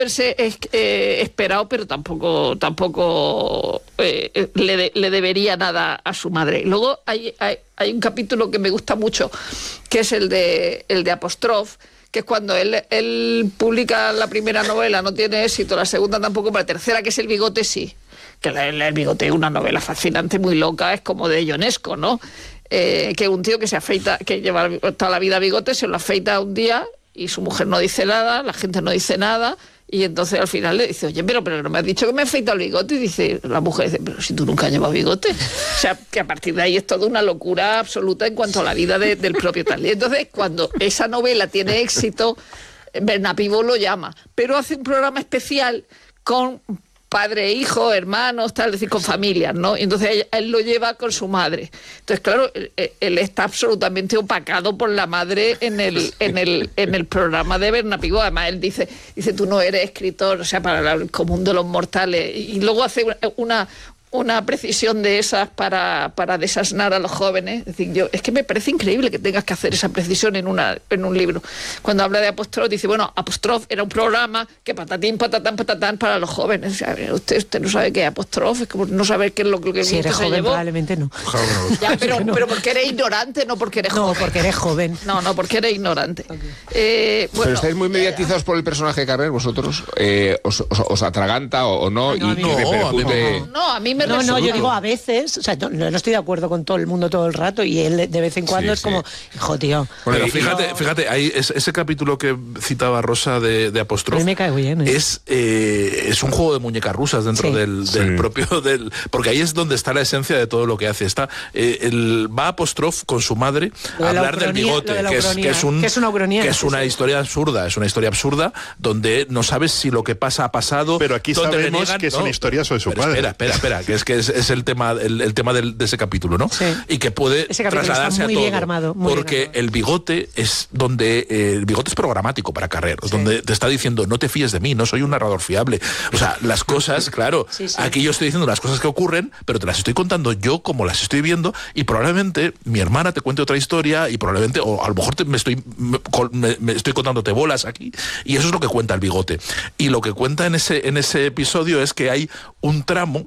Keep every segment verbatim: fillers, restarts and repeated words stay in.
haberse eh, esperado, pero tampoco tampoco eh, le, de, le debería nada a su madre. Luego hay, hay, hay un capítulo que me gusta mucho, que es el de el de Apóstrof, que es cuando él, él publica la primera novela, no tiene éxito, la segunda tampoco, pero la tercera, que es El bigote, sí. Que el, el bigote es una novela fascinante, muy loca, es como de Ionesco, ¿no? Eh, que un tío que se afeita, que lleva toda la vida bigote, se lo afeita un día y su mujer no dice nada, la gente no dice nada. Y entonces al final le dice, oye, pero, pero no me has dicho que me he afeitado el bigote. Y dice, la mujer dice, pero si tú nunca has llevado bigote. O sea, que a partir de ahí es toda una locura absoluta en cuanto a la vida de, del propio tal. Y entonces cuando esa novela tiene éxito, Bernapivó lo llama, pero hace un programa especial con padre, hijo, hermanos, tal, es decir, con familias, ¿no? Y entonces él, él lo lleva con su madre. Entonces, claro, él, él está absolutamente opacado por la madre en el, en el, en el programa de Bernapivó. Además, él dice, dice, tú no eres escritor, o sea, para el común de los mortales. Y luego hace una... una precisión de esas para, para desasnar a los jóvenes. Es decir, yo, es que me parece increíble que tengas que hacer esa precisión en, una, en un libro. Cuando habla de Apóstrof, dice, bueno, Apóstrof era un programa que patatín, patatán, patatán para los jóvenes. O sea, usted, usted no sabe qué es Apóstrof, es como no saber qué es lo que si eres se joven, llevó. Probablemente no. Ya, pero, pero porque eres ignorante, no porque eres no, joven. No, porque eres joven. No, no, porque eres ignorante. Okay. Eh, bueno, pero estáis muy mediatizados por el personaje de Carrer, vosotros. Eh, os, os, ¿Os atraganta o, o no? no, y, no, y repercute... no, no, a mí me No, no, yo digo a veces, o sea, no, no estoy de acuerdo con todo el mundo todo el rato y él de vez en cuando sí, es sí. como, hijo, tío. Bueno, fíjate, no... fíjate, ahí es, ese capítulo que citaba Rosa de, de Apóstrof. A mí me cae bien, ¿eh? Es, eh, es un juego de muñecas rusas dentro sí. del, del sí. propio, del, porque ahí es donde está la esencia de todo lo que hace. Está, eh, el, va Apóstrof con su madre a hablar ucronía, del bigote, de que, es, que, es un, que es una ucronía. Que es una sí. historia absurda, es una historia absurda donde no sabes si lo que pasa ha pasado. Pero aquí sabemos niegan, que es no, una historia sobre su pero padre. Espera, espera, espera, que es que es, es el tema, el, el tema del, de ese capítulo, ¿no? Sí. Y que puede trasladarse a todo. Bien armado, muy porque bien armado. El bigote es donde eh, el bigote es programático para Carrer, sí. donde te está diciendo no te fíes de mí, no soy un narrador fiable. O sea, las cosas, claro, sí, sí. aquí yo estoy diciendo las cosas que ocurren, pero te las estoy contando yo como las estoy viendo y probablemente mi hermana te cuente otra historia y probablemente, o a lo mejor te, me, estoy, me, me estoy contándote bolas aquí y eso es lo que cuenta el bigote. Y lo que cuenta en ese, en ese episodio es que hay un tramo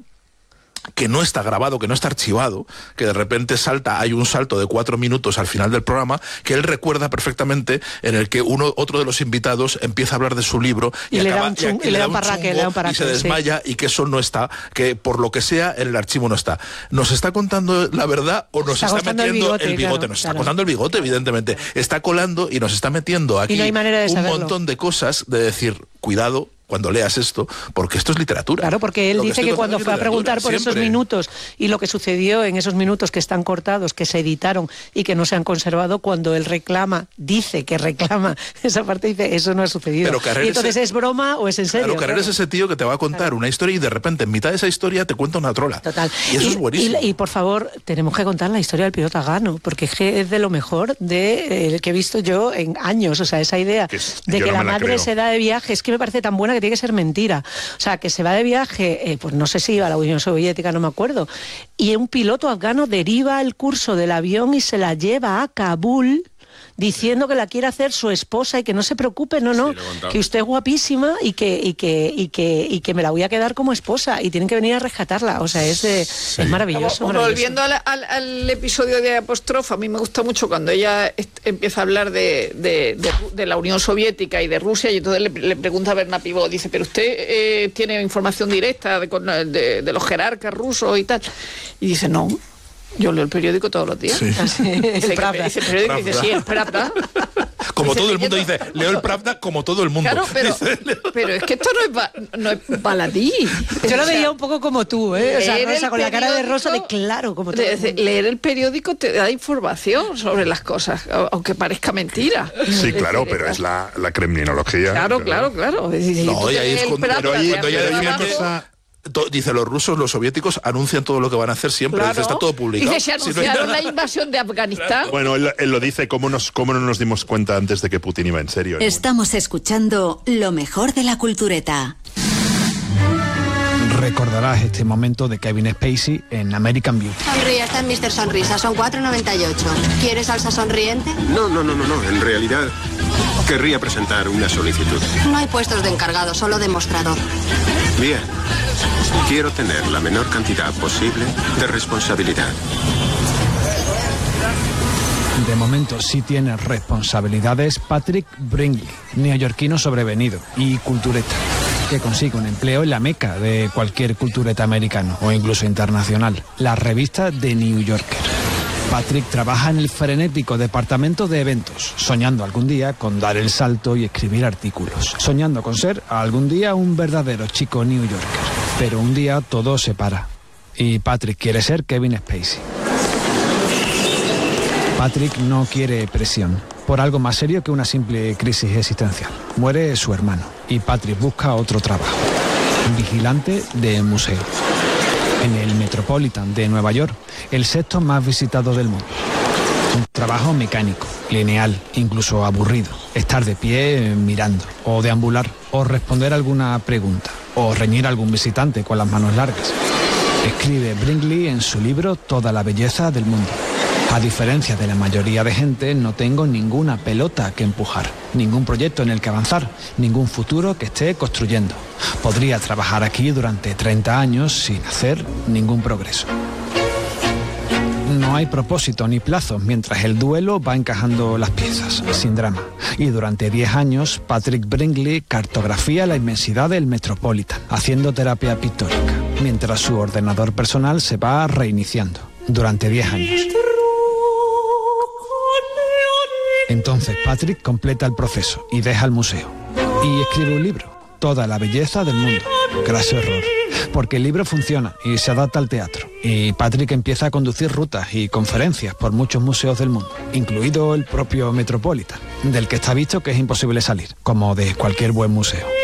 que no está grabado, que no está archivado, que de repente salta, hay un salto de cuatro minutos al final del programa, que él recuerda perfectamente, en el que uno, otro de los invitados empieza a hablar de su libro y, y acaba, le da un, chung, y, y, le da un parraque, le da un parraque, y se desmaya sí. y que eso no está, que por lo que sea en el archivo no está. ¿Nos está contando la verdad o nos está, está metiendo el bigote? El bigote. Claro, nos claro. está contando el bigote, evidentemente. Está colando y nos está metiendo aquí no hay manera de un saberlo. montón de cosas de decir, cuidado, cuando leas esto, porque esto es literatura. Claro, porque él lo dice que, que cuando fue a preguntar por siempre. esos minutos y lo que sucedió en esos minutos que están cortados, que se editaron y que no se han conservado, cuando él reclama, dice que reclama esa parte, dice, eso no ha sucedido. Pero y entonces, ¿es, ¿es broma o es en serio? Claro, Carrer claro. es ese tío que te va a contar claro. una historia y de repente en mitad de esa historia te cuenta una trola. Total. Y eso y, es buenísimo. Y, y por favor, tenemos que contar la historia del piloto Agano, porque es de lo mejor de, eh, que he visto yo en años. O sea, esa idea que es, de que no la madre la se da de viaje, es que me parece tan buena que tiene que ser mentira. O sea, que se va de viaje, eh, pues no sé si iba a la Unión Soviética, no me acuerdo, y un piloto afgano deriva el curso del avión y se la lleva a Kabul diciendo que la quiere hacer su esposa y que no se preocupe, no, no, sí, que usted es guapísima y que, y que, y que, y que me la voy a quedar como esposa y tienen que venir a rescatarla. O sea, es, de, sí. es maravilloso, Como, maravilloso. Volviendo al, al, al episodio de Apóstrof, a mí me gusta mucho cuando ella est- empieza a hablar de, de, de, de la Unión Soviética y de Rusia y entonces le, le pregunta a Bernapivó, dice, pero usted eh, tiene información directa de, de, de los jerarcas rusos y tal. Y dice, no. Yo leo el periódico todos los días. Sí. Dice, el Pravda. Dice, el periódico dice, sí, el Pravda. Como dice, todo el mundo leyendo... dice, leo el Pravda como todo el mundo. Claro, pero, pero es que esto no es, ba, no es baladí. Yo lo veía o sea, un poco como tú, ¿eh? O sea, Rosa, con la cara de Rosa de claro, como todo. De, leer el periódico te da información sobre las cosas, aunque parezca mentira. Sí, claro, pero es la, la kremlinología. Claro, claro, claro. No, y ahí es cuando, pero ahí, cuando ella defiende... Dice, los rusos, los soviéticos anuncian todo lo que van a hacer siempre. Claro. Dice, está todo publicado. Dice, se anunciaron si no la invasión de Afganistán. Bueno, él, él lo dice, ¿cómo, nos, ¿cómo no nos dimos cuenta antes de que Putin iba en serio? Estamos escuchando lo mejor de la cultureta. Recordarás este momento de Kevin Spacey en American Beauty. Sonríe, está en míster Sonrisa, son cuatro noventa y ocho. ¿Quieres salsa sonriente? No, no, no, no, no, en realidad Querría presentar una solicitud. No hay puestos de encargado, solo de mostrador. Bien. Quiero tener la menor cantidad posible de responsabilidad. De momento sí tiene responsabilidades Patrick Bringley, neoyorquino sobrevenido y cultureta, que consigue un empleo en la meca de cualquier cultureta americano o incluso internacional, la revista The New Yorker. Patrick trabaja en el frenético departamento de eventos, soñando algún día con dar el salto y escribir artículos, soñando con ser algún día un verdadero chico New Yorker. Pero un día todo se para y Patrick quiere ser Kevin Spacey. Patrick no quiere presión, por algo más serio que una simple crisis existencial. Muere su hermano y Patrick busca otro trabajo, vigilante de museo, en el Metropolitan de Nueva York, el sexto más visitado del mundo. Un trabajo mecánico, lineal, incluso aburrido. Estar de pie mirando, o deambular, o responder alguna pregunta, o reñir a algún visitante con las manos largas. Escribe Bringley en su libro Toda la belleza del mundo. A diferencia de la mayoría de gente, no tengo ninguna pelota que empujar, ningún proyecto en el que avanzar, ningún futuro que esté construyendo. Podría trabajar aquí durante treinta años sin hacer ningún progreso. No hay propósito ni plazos mientras el duelo va encajando las piezas, sin drama. Y durante diez años, Patrick Bringley cartografía la inmensidad del Metropolitan, haciendo terapia pictórica, mientras su ordenador personal se va reiniciando. Durante diez años. Entonces Patrick completa el proceso y deja el museo. Y escribe un libro, Toda la belleza del mundo. Graso error. Porque el libro funciona y se adapta al teatro. Y Patrick empieza a conducir rutas y conferencias por muchos museos del mundo, incluido el propio Metropolitan, del que está visto que es imposible salir, como de cualquier buen museo.